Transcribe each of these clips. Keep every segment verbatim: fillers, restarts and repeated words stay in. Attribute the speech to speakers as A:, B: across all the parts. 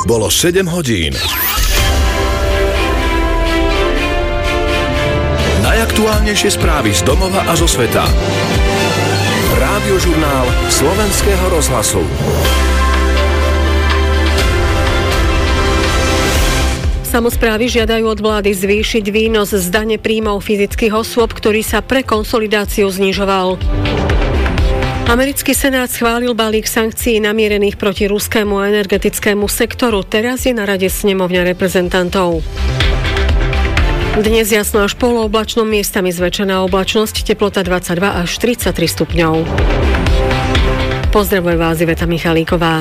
A: Bolo sedem hodín. Najaktuálnejšie správy z domova a zo sveta. Rádiožurnál Slovenského rozhlasu.
B: Samosprávy žiadajú od vlády zvýšiť výnos z dane príjmov fyzických osôb, ktorý sa pre konsolidáciu znižoval. Americký senát schválil balík sankcií namierených proti ruskému energetickému sektoru. Teraz je na rade snemovňa reprezentantov. Dnes jasno až polooblačno, miestami zväčšená oblačnosť, teplota dvadsaťdva až tridsaťtri stupňov. Pozdravuje vás Iveta Michalíková.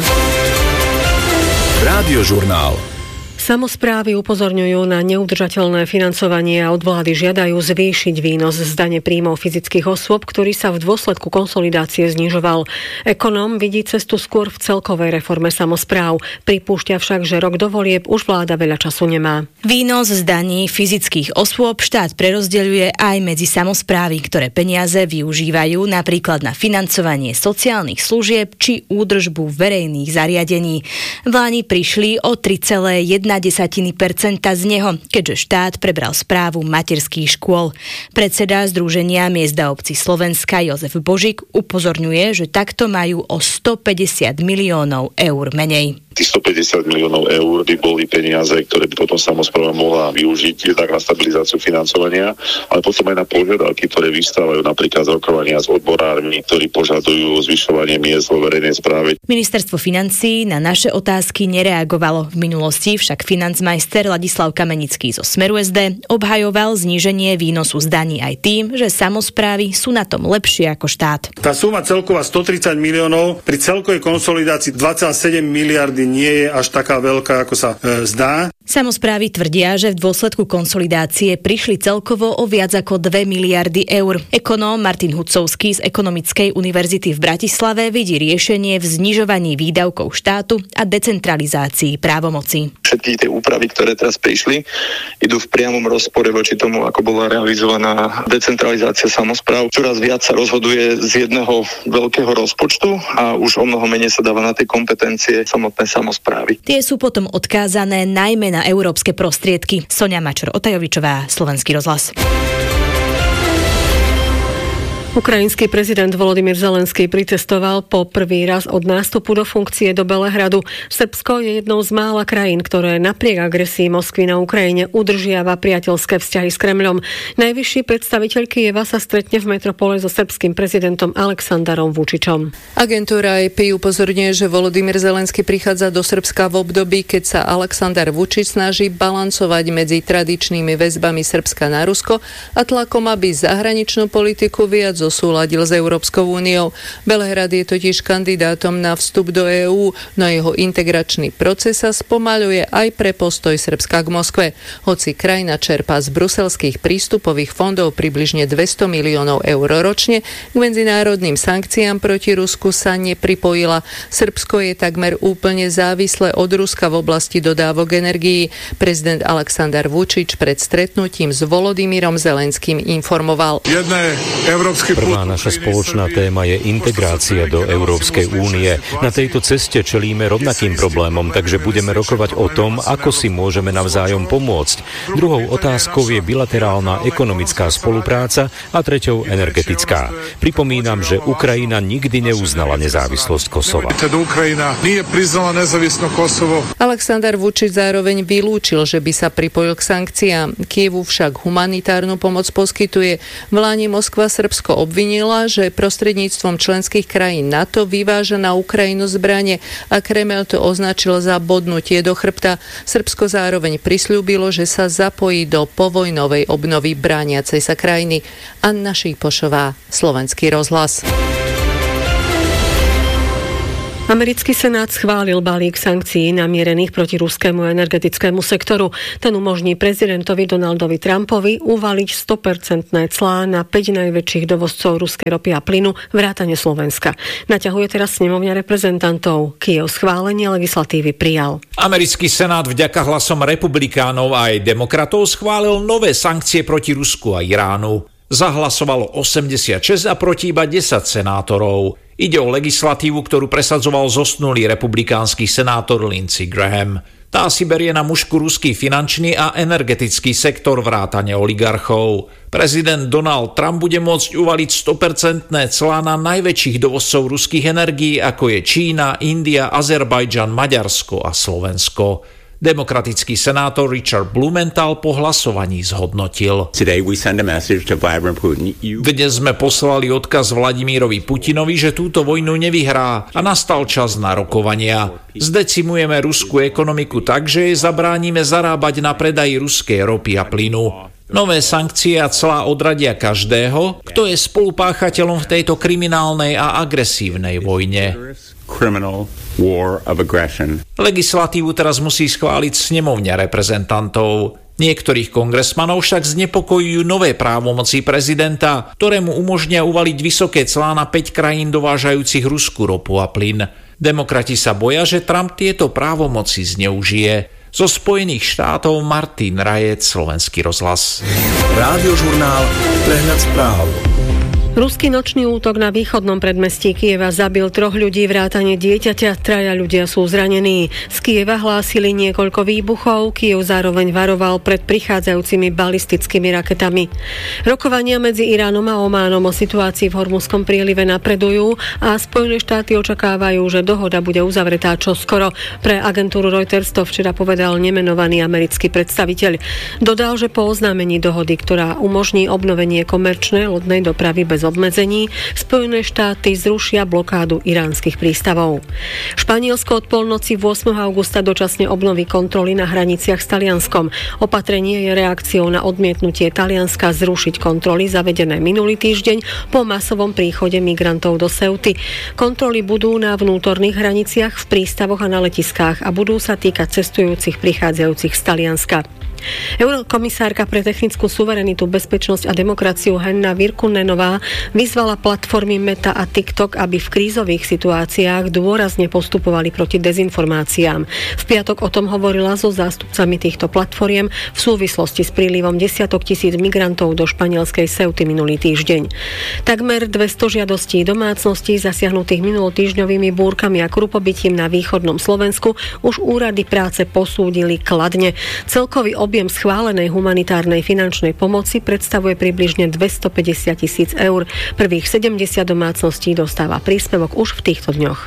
A: Rádiožurnál.
B: Samosprávy upozorňujú na neudržateľné financovanie a od vlády žiadajú zvýšiť výnos z dane príjmov fyzických osôb, ktorý sa v dôsledku konsolidácie znižoval. Ekonóm vidí cestu skôr v celkovej reforme samospráv. Pripúšťa však, že rok do volieb už vláda veľa času nemá.
C: Výnos z daní fyzických osôb štát prerozdeľuje aj medzi samosprávy, ktoré peniaze využívajú napríklad na financovanie sociálnych služieb či údržbu verejných zariadení. Vláni prišli o tri celé jedna percenta z neho, keďže štát prebral správu materských škôl. Predseda Združenia miest a obcí Slovenska Jozef Božík upozorňuje, že takto majú o stopäťdesiat miliónov eur menej.
D: Tých stopäťdesiat miliónov eur by boli peniaze, ktoré by potom samospráva mohla využiť tak na stabilizáciu financovania, ale potom aj na požiadavky, ktoré vystávajú napríklad z rokovania s odborármi, ktorí požadujú zvyšovanie miest vo verejnej správe.
C: Ministerstvo financií na naše otázky nereagovalo. V minulosti však financmajster Ladislav Kamenický zo Smeru es dé obhajoval zníženie výnosu z daní aj tým, že samosprávy sú na tom lepšie ako štát.
E: Tá suma celková stotridsať miliónov pri celkovej konsolidácii dva celé sedem miliardy nie je až taká veľká, ako sa e, zdá.
C: Samosprávy tvrdia, že v dôsledku konsolidácie prišli celkovo o viac ako dve miliardy eur. Ekonóm Martin Hucovský z Ekonomickej univerzity v Bratislave vidí riešenie v znižovaní výdavkov štátu a decentralizácii právomocí.
F: Všetky tie úpravy, ktoré teraz prišli, idú v priamom rozpore voči tomu, ako bola realizovaná decentralizácia samospráv. Čoraz viac sa rozhoduje z jedného veľkého rozpočtu a už o mnoho menej sa dáva na tie kompetencie samotné samosprávy.
C: Tie sú potom odkázané najmä na európske prostriedky. Soňa Mačor-Otajovičová, Slovenský rozhlas.
B: Ukrajinský prezident Volodymyr Zelenský pricestoval po prvý raz od nástupu do funkcie do Belehradu. Srbsko je jednou z mála krajín, ktoré napriek agresii Moskvy na Ukrajine udržiava priateľské vzťahy s Kremľom. Najvyšší predstaviteľ Kyjeva sa stretne v metropole so srbským prezidentom Alexandarom Vučičom.
G: Agentúra á ef pé upozorňuje, že Volodymyr Zelenský prichádza do Srbska v období, keď sa Alexander Vučič snaží balancovať medzi tradičnými väzbami Srbska na Rusko a tlakom, aby zahraničnú politiku viac zosúladil s Európskou úniou. Belehrad je totiž kandidátom na vstup do EÚ, no jeho integračný proces sa spomaľuje aj pre postoj Srbska k Moskve. Hoci krajina čerpá z bruselských prístupových fondov približne dvesto miliónov eur ročne, k medzinárodným sankciám proti Rusku sa nepripojila. Srbsko je takmer úplne závislé od Ruska v oblasti dodávok energií. Prezident Alexander Vučič pred stretnutím s Volodymyrom Zelenským informoval.
H: Prvá naša spoločná téma je integrácia do Európskej únie. Na tejto ceste čelíme rovnakým problémom, takže budeme rokovať o tom, ako si môžeme navzájom pomôcť. Druhou otázkou je bilaterálna ekonomická spolupráca a treťou energetická. Pripomínam, že Ukrajina nikdy neuznala nezávislosť Kosova.
G: Alexander Vučič zároveň vylúčil, že by sa pripojil k sankciám. Kyjevu však humanitárnu pomoc poskytuje. V Lani Moskva Srbsko obvinila, že prostredníctvom členských krajín NATO vyváža na Ukrajinu zbrane a Kremeľ to označil za bodnutie do chrbta. Srbsko zároveň prisľúbilo, že sa zapojí do povojnovej obnovy brániacej sa krajiny. Anna Šípošová, Slovenský rozhlas.
B: Americký senát schválil balík sankcií namierených proti ruskému energetickému sektoru. Ten umožní prezidentovi Donaldovi Trumpovi uvaliť sto percent clá na päť najväčších dovozcov ruskej ropy a plynu vrátane Slovenska. Naťahuje teraz snemovňa reprezentantov. Kyjev schválenie legislatívy prijal.
I: Americký senát vďaka hlasom republikánov a aj demokratov schválil nové sankcie proti Rusku a Iránu. Zahlasovalo osemdesiatšesť a proti iba desať senátorov. Ide o legislatívu, ktorú presadzoval zosnulý republikánsky senátor Lindsey Graham. Tá si berie na mušku ruský finančný a energetický sektor vrátane oligarchov. Prezident Donald Trump bude môcť uvaliť sto percent clá na najväčších dovozcov ruských energií, ako je Čína, India, Azerbajdžan, Maďarsko a Slovensko. Demokratický senátor Richard Blumenthal po hlasovaní zhodnotil. Dnes sme poslali odkaz Vladimírovi Putinovi, že túto vojnu nevyhrá a nastal čas na rokovania. Zdecimujeme ruskú ekonomiku tak, že jej zabránime zarábať na predaji ruskej ropy a plynu. Nové sankcie a clá odradia každého, kto je spolupáchateľom v tejto kriminálnej a agresívnej vojne. Legislatívu teraz musí schváliť snemovňa reprezentantov. Niektorých kongresmanov však znepokojujú nové právomoci prezidenta, ktorému umožnia uvaliť vysoké clá na päť krajín dovážajúcich ruskú ropu a plyn. Demokrati sa boja, že Trump tieto právomoci zneužije. Zo Spojených štátov Martin Rajec, Slovenský rozhlas.
A: Rádiožurnál, prehľad správ.
B: Ruský nočný útok na východnom predmestí Kyjeva zabil troch ľudí vrátane dieťaťa, traja ľudia sú zranení. Z Kyjeva hlásili niekoľko výbuchov, Kyjev zároveň varoval pred prichádzajúcimi balistickými raketami. Rokovania medzi Iránom a Ománom o situácii v Hormuzskom prielive napredujú a Spojené štáty očakávajú, že dohoda bude uzavretá čoskoro. Pre agentúru Reuters to včera povedal nemenovaný americký predstaviteľ. Dodal, že po oznámení dohody, ktorá umožní obnovenie komerčnej lodnej dopravy bez obmedzení, Spojené štáty zrušia blokádu iránskych prístavov. Španielsko od polnoci ôsmeho augusta dočasne obnoví kontroly na hraniciach s Talianskom. Opatrenie je reakciou na odmietnutie Talianska zrušiť kontroly zavedené minulý týždeň po masovom príchode migrantov do Ceuty. Kontroly budú na vnútorných hraniciach, v prístavoch a na letiskách a budú sa týkať cestujúcich prichádzajúcich z Talianska. Eurokomisárka pre technickú suverenitu, bezpečnosť a demokraciu Hanna Virkunenová vyzvala platformy Meta a TikTok, aby v krízových situáciách dôrazne postupovali proti dezinformáciám. V piatok o tom hovorila so zástupcami týchto platformiem v súvislosti s prílivom desiatok tisíc migrantov do španielskej Ceuty minulý týždeň. Takmer dvesto žiadostí domácností zasiahnutých minulotýždňovými búrkami a krupobytím na východnom Slovensku už úrady práce posúdili kladne. Celkový objem schválenej humanitárnej finančnej pomoci predstavuje približne dvestopäťdesiat tisíc eur. Prvých sedemdesiat domácností dostáva príspevok už v týchto dňoch.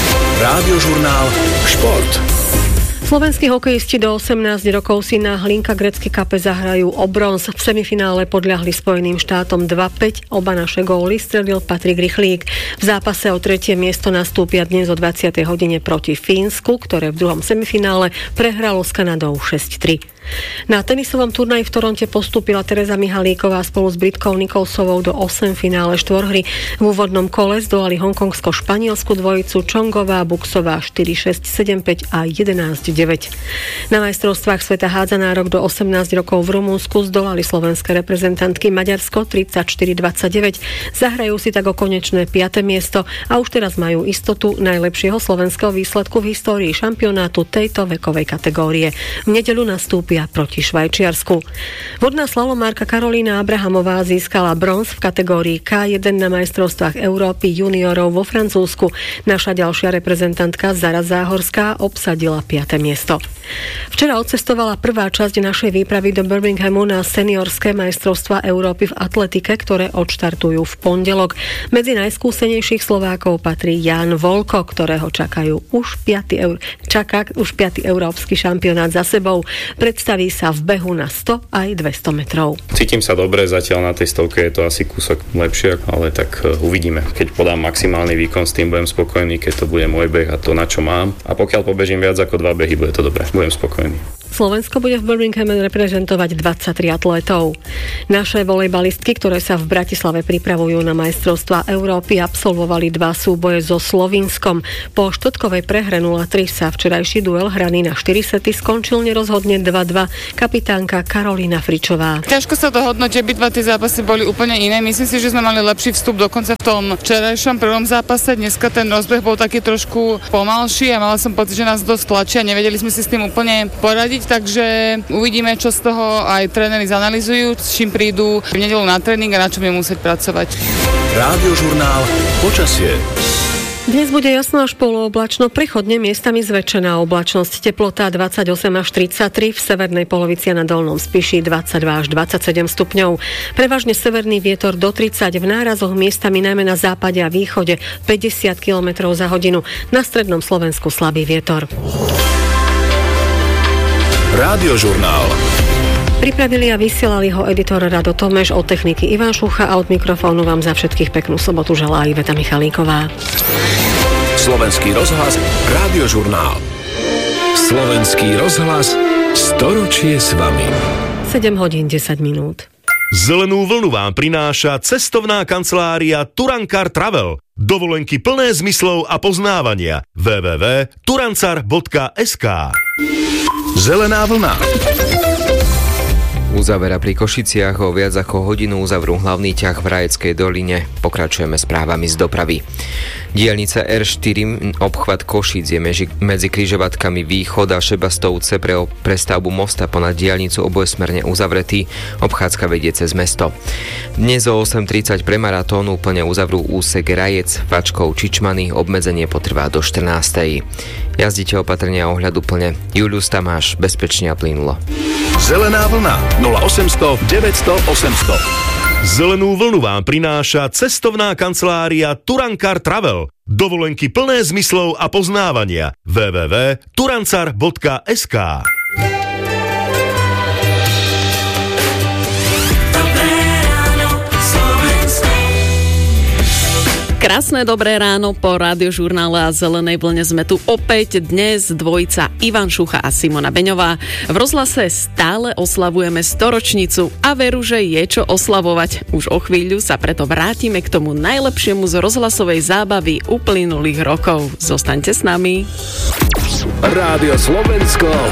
A: Rádiožurnál Šport.
B: Slovenskí hokejisti do osemnásť rokov si na Hlinka Gretzky Cupe zahrajú o bronz. V semifinále podľahli Spojeným štátom dva päť. Oba naše góly strelil Patrik Rychlík. V zápase o tretie miesto nastúpia dnes o dvadsiatej hodine proti Fínsku, ktoré v druhom semifinále prehralo s Kanadou šesť tri. Na tenisovom turnaji v Toronte postúpila Tereza Mihalíková spolu s Britkou Nicholsovou do osem finále štvorhry. V úvodnom kole zdolali hongkongsko-španielsku dvojicu Čongová, Buksová štyri šesť, sedem päť a jedenásť deväť. Na majstrovstvách sveta hádzanárok do osemnásť rokov v Rumunsku zdolali slovenské reprezentantky Maďarsko tridsaťštyri dvadsaťdeväť. Zahrajú si tak o konečné piate miesto a už teraz majú istotu najlepšieho slovenského výsledku v histórii šampionátu tejto vekovej kategórie. V nedeľu nastúpia proti Švajčiarsku. Vodná slalomárka Karolína Abrahamová získala bronz v kategórii ká jeden na majstrovstvách Európy juniorov vo Francúzsku. Naša ďalšia reprezentantka Zara Záhorská obsadila piate miesto. Včera odcestovala prvá časť našej výpravy do Birminghamu na seniorské majstrovstvá Európy v atletike, ktoré odštartujú v pondelok. Medzi najskúsenejších Slovákov patrí Ján Volko, ktorého čakajú už piaty eur, čaká už piaty európsky šampionát za sebou. Predstaví sa v behu na sto aj dvesto metrov.
J: Cítim sa dobre, zatiaľ na tej stovke je to asi kúsok lepšie, ale tak uvidíme. Keď podám maximálny výkon, s tým budem spokojný, keď to bude môj beh a to, na čo mám. A pokiaľ pobežím viac ako dva behy, bude to dobré. Budem spokojný.
B: Slovensko bude v Birminghame reprezentovať dvadsaťtri atlétov. Naše volejbalistky, ktoré sa v Bratislave pripravujú na majstrovstvá Európy, absolvovali dva súboje so Slovinskom. Po štvrtkovej prehre nula tri sa včerajší duel hraný na štyri sety skončil nerozhodne dva dva. Kapitánka Karolína Fričová.
K: Ťažko sa to hodnotí, obidva tie zápasy boli úplne iné. Myslím si, že sme mali lepší vstup dokonca v tom včerajšom prvom zápase. Dneska ten rozbeh bol taký trošku pomalší a mala som pocit, že nás dosť tlačia. Nevedeli sme si s tým úplne poradiť, takže uvidíme, čo z toho aj tréneri zanalizujú, s čím prídu v nedeľu na tréning a na čom je musieť pracovať.
A: Rádiožurnál Počasie.
B: Dnes bude jasno až polooblačno, prechodne miestami zväčšená oblačnosť. Teplota dvadsaťosem až tridsaťtri, v severnej polovici a na dolnom Spiši dvadsaťdva až dvadsaťsedem stupňov. Prevažne severný vietor do tridsať, v nárazoch miestami najmä na západe a východe päťdesiat kilometrov za hodinu. Na strednom Slovensku slabý vietor.
A: Rádiožurnál.
B: Pripravili a vysielali ho editor Rado Tomeš, od techniky Ivan Šucha a od mikrofónu vám za všetkých peknú sobotu želá Iveta Michalíková.
A: Slovenský rozhlas, Rádiožurnál. Slovenský rozhlas, storočie s vami.
B: sedem hodín desať minút.
L: Zelenú vlnu vám prináša cestovná kancelária Turankar Travel. Dovolenky plné zmyslov a poznávania. w w w bodka turancar bodka es ká.
A: Zelená vlna.
M: Uzavera pri Košiciach, o viac ako hodinu uzavrú hlavný ťah v Rajeckej doline. Pokračujeme správami z dopravy. Diaľnica er štyri, obchvat Košíc, je medzi, medzi križovatkami Východ a Šebastovce pre prestavbu mosta ponad diaľnicu obojsmerne uzavretý. Obchádzka vedie cez mesto. Dnes o osem tridsať pre maratónu úplne uzavrú úsek Rajec, Vačkov, Čičmany. Obmedzenie potrvá do štrnástej. Jazdite opatrne a ohľaduplne. Julius Tamáš, bezpečne a plynulo.
A: Zelená vlna nula osemsto deväťsto osemsto.
L: Zelenú vlnu vám prináša cestovná kancelária Turankar Travel. Dovolenky plné zmyslov a poznávania. w w w bodka turancar bodka es ká.
N: Krásne dobré ráno, po Rádiožurnále a Zelenej vlne sme tu opäť dnes dvojica Ivan Šucha a Simona Beňová. V rozhlase stále oslavujeme storočnicu a veru, že je čo oslavovať. Už o chvíľu sa preto vrátime k tomu najlepšiemu z rozhlasovej zábavy uplynulých rokov. Zostaňte s nami.
A: Rádio Slovensko